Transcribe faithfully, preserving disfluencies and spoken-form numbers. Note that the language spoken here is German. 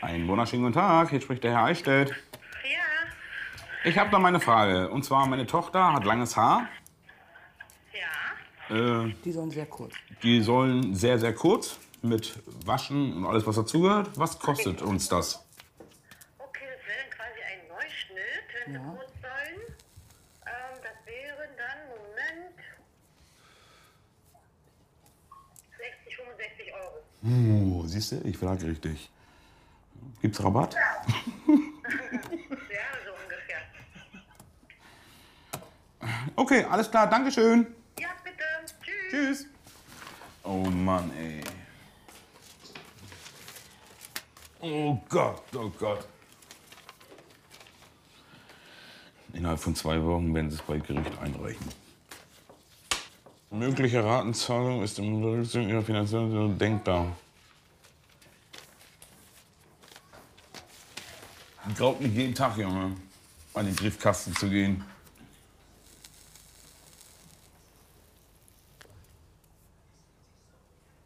Einen wunderschönen guten Tag, hier spricht der Herr Eichstädt. Ja. Ich habe da meine Frage. Und zwar, meine Tochter hat langes Haar. Ja. Äh, Die sollen sehr kurz. die sollen sehr, sehr kurz mit Waschen und alles, was dazugehört. Was kostet uns das? Okay, das wäre dann quasi ein Neuschnitt, wenn Ja. Sie kurz sollen. Ähm, das wären dann, Moment, sechzig, fünfundsechzig Euro. Uh, siehst du, ich frage richtig. Gibt's Rabatt? Ja, so ungefähr. Okay, alles klar, Dankeschön. Ja, bitte. Tschüss. Tschüss. Oh Mann, ey. Oh Gott, oh Gott. Innerhalb von zwei Wochen werden sie es bei Gericht einreichen. Mögliche Ratenzahlung ist im Reduktion ihrer finanziellen denkbar. Ich glaube nicht jeden Tag, Junge, an den Briefkasten zu gehen.